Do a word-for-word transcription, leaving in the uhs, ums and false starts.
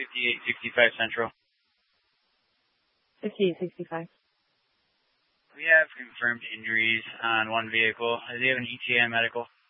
fifty-eight sixty-five Central. fifty-eight sixty-five. We have confirmed injuries on one vehicle. Does he have an E T A medical?